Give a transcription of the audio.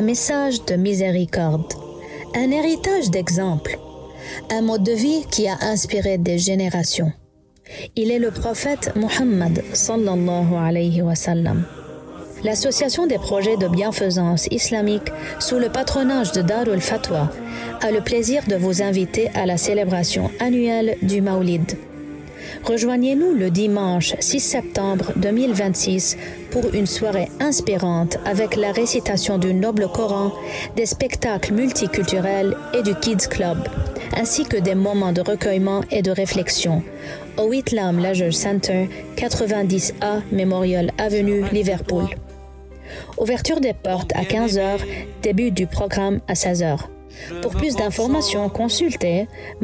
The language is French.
un message de miséricorde, un héritage d'exemple, un mode de vie qui a inspiré des générations. Il est le prophète Muhammad sallallahu alayhi wa sallam. L'Association des projets de bienfaisance islamique sous le patronage de Darul Fatwa a le plaisir de vous inviter à la célébration annuelle du Maoulid. Rejoignez-nous le dimanche 6 septembre 2026 pour une soirée inspirante avec la récitation du noble Coran, des spectacles multiculturels et du Kids Club, ainsi que des moments de recueillement et de réflexion au Whitlam Leisure Center, 90A Memorial Avenue, Liverpool. Ouverture des portes à 15h, début du programme à 16h. Pour plus d'informations, consultez